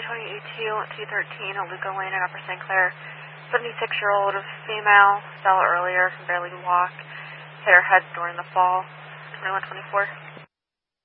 213 at Luca Lane in Upper St. Clair. 76-year-old female, fell earlier, can barely walk, hit her head during the fall. 2124.